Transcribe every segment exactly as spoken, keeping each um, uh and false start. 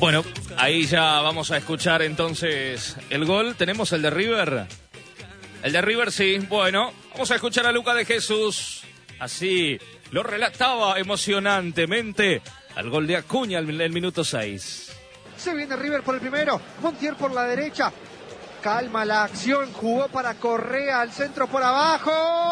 Bueno, ahí ya vamos a escuchar entonces el gol. ¿Tenemos el de River? El de River, sí. Bueno, vamos a escuchar a Lucas de Jesús. Así lo relataba emocionantemente al gol de Acuña en el minuto seis. Se viene River por el primero, Montiel por la derecha. Calma la acción, jugó para Correa al centro por abajo.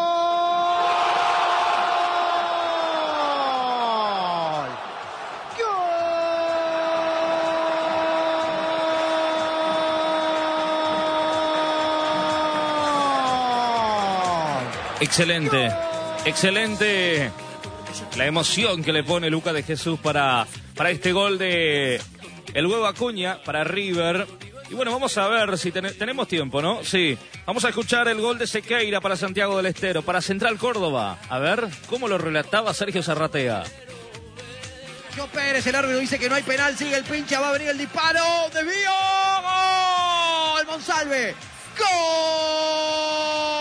Excelente, excelente la emoción que le pone Lucas de Jesús para, para este gol de el huevo Acuña para River. Y bueno, vamos a ver si ten, tenemos tiempo, ¿no? Sí, vamos a escuchar el gol de Sequeira para Santiago del Estero, para Central Córdoba. A ver, ¿cómo lo relataba Sergio Zarratea? Yo Pérez, el árbitro dice que no hay penal, sigue el pincha, va a venir el disparo, desvío, ¡gol! Monsalve, ¡gol!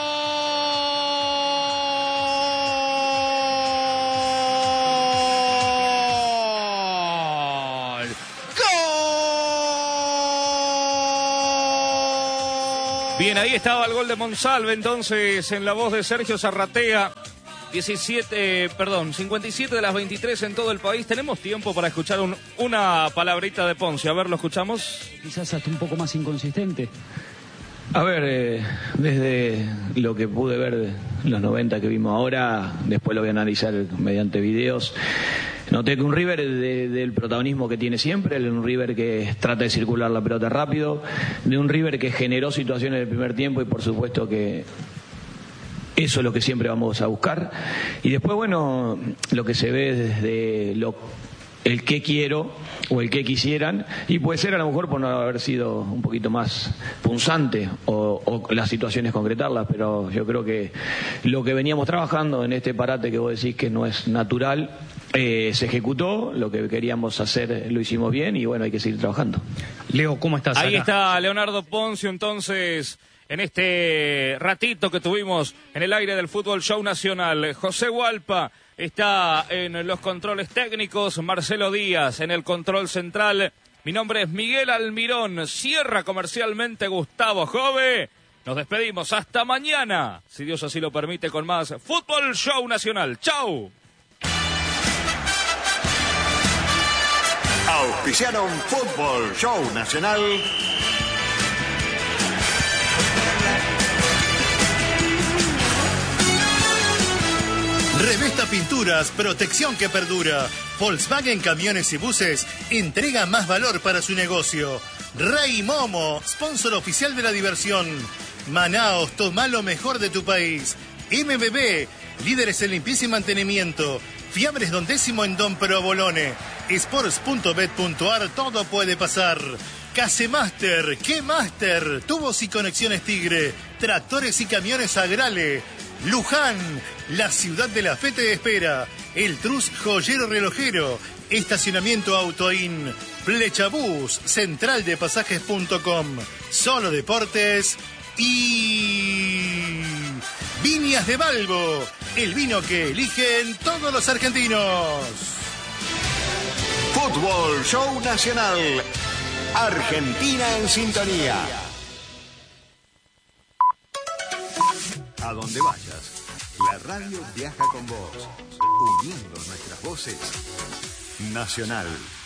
Bien, ahí estaba el gol de Monsalve, entonces, en la voz de Sergio Zarratea. diecisiete, perdón, cincuenta y siete de las veintitrés en todo el país. Tenemos tiempo para escuchar un, una palabrita de Ponce. A ver, ¿lo escuchamos? Quizás hasta un poco más inconsistente. A ver, eh, desde lo que pude ver de los noventa que vimos ahora, después lo voy a analizar mediante videos, noté que un River de, del protagonismo que tiene siempre, un River que trata de circular la pelota rápido, de un River que generó situaciones del primer tiempo y por supuesto que eso es lo que siempre vamos a buscar. Y después, bueno, lo que se ve desde lo el que quiero o el que quisieran, y puede ser a lo mejor por no haber sido un poquito más punzante o, o las situaciones concretarlas, pero yo creo que lo que veníamos trabajando en este parate que vos decís que no es natural, eh, se ejecutó, lo que queríamos hacer lo hicimos bien y bueno, hay que seguir trabajando. Leo, ¿cómo estás? Ahí acá? está Leonardo Poncio entonces en este ratito que tuvimos en el aire del Fútbol Show Nacional. José Hualpa está en los controles técnicos, Marcelo Díaz en el control central. Mi nombre es Miguel Almirón. Cierra comercialmente Gustavo Jove. Nos despedimos hasta mañana, si Dios así lo permite, con más Fútbol Show Nacional. ¡Chau! Auspiciaron Fútbol Show Nacional. Revesta Pinturas, protección que perdura. Volkswagen Camiones y Buses entrega más valor para su negocio. Rey Momo, sponsor oficial de la diversión. Manaos, toma lo mejor de tu país. M B B, líderes en limpieza y mantenimiento. Fiambres Don Décimo en Don Provolone. Sports punto bet punto ar, todo puede pasar. Casemaster, ¿qué Master? Tubos y conexiones Tigre. Tractores y camiones Agrale. Luján, la ciudad de la fe te espera. El Trus Joyero Relojero. Estacionamiento Autoin. Flechabús, central de pasajes punto com. Solo Deportes y Viñas de Balbo, el vino que eligen todos los argentinos. Fútbol Show Nacional. Argentina en sintonía. A donde vayas, la radio viaja con vos, uniendo nuestras voces. Nacional.